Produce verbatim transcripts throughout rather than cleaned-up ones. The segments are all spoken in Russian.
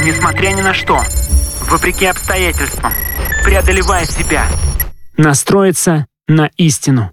несмотря ни на что, вопреки обстоятельствам, преодолевая себя. Настроиться на истину.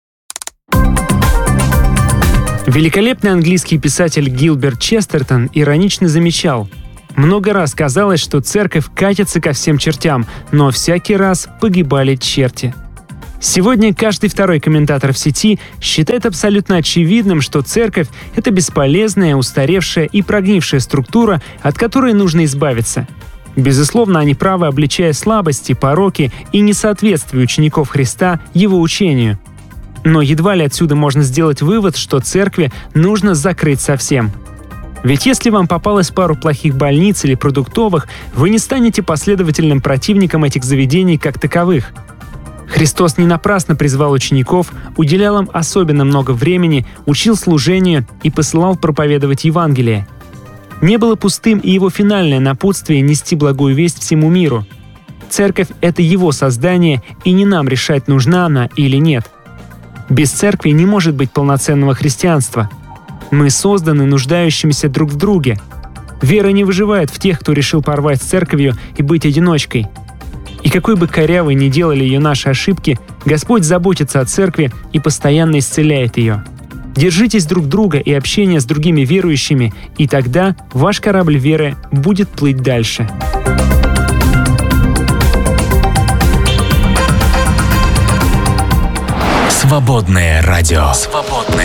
Великолепный английский писатель Гилберт Честертон иронично замечал: «Много раз казалось, что церковь катится ко всем чертям, но всякий раз погибали черти». Сегодня каждый второй комментатор в сети считает абсолютно очевидным, что церковь — это бесполезная, устаревшая и прогнившая структура, от которой нужно избавиться. Безусловно, они правы, обличая слабости, пороки и несоответствие учеников Христа его учению. Но едва ли отсюда можно сделать вывод, что церкви нужно закрыть совсем. Ведь если вам попалось пару плохих больниц или продуктовых, вы не станете последовательным противником этих заведений как таковых. Христос не напрасно призвал учеников, уделял им особенно много времени, учил служению и посылал проповедовать Евангелие. Не было пустым и его финальное напутствие нести благую весть всему миру. Церковь — это его создание, и не нам решать, нужна она или нет. Без церкви не может быть полноценного христианства. Мы созданы нуждающимися друг в друге. Вера не выживает в тех, кто решил порвать с церковью и быть одиночкой. И какой бы корявой ни делали ее наши ошибки, Господь заботится о церкви и постоянно исцеляет ее. Держитесь друг друга и общения с другими верующими, и тогда ваш корабль веры будет плыть дальше. Свободное радио. Свободное